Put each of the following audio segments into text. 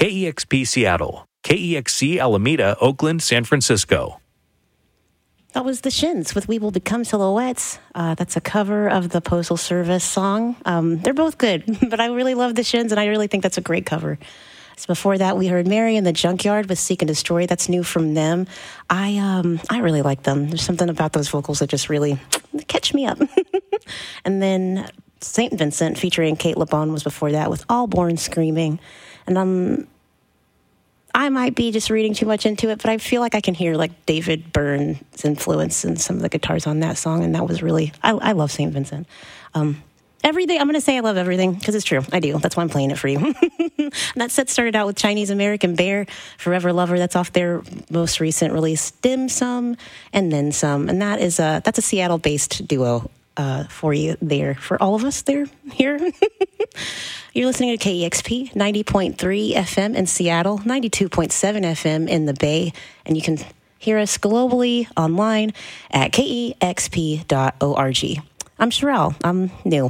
KEXP Seattle, KEXC Alameda, Oakland, San Francisco. That was the Shins with We Will Become Silhouettes. That's a cover of the Postal Service song. They're both good, but I really love the Shins, and I really think that's a great cover. So before that, we heard Mary in the Junkyard with Seek and Destroy. That's new from them. I really like them. There's something about those vocals that just really catch me up. And then St. Vincent featuring Kate LeBon was before that with All Born Screaming. And I might be just reading too much into it, but I feel like I can hear like David Byrne's influence in some of the guitars on that song, and that was really, I love St. Vincent. Everything, I'm going to say I love everything, because it's true. I do. That's why I'm playing it for you. And that set started out with Chinese American Bear, Forever Lover. That's off their most recent release, Dim Sum and Then Some. And that's a Seattle-based duo for you there, for all of us there, here. You're listening to KEXP 90.3 FM in Seattle, 92.7 FM in the Bay, and you can hear us globally online at kexp.org. I'm Sherelle. I'm new.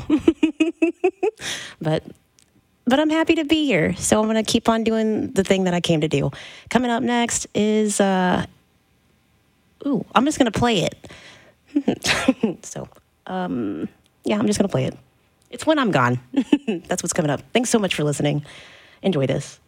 but I'm happy to be here, so I'm going to keep on doing the thing that I came to do. Coming up next is, I'm just going to play it. I'm just going to play it. It's When I'm Gone. That's what's coming up. Thanks so much for listening. Enjoy this.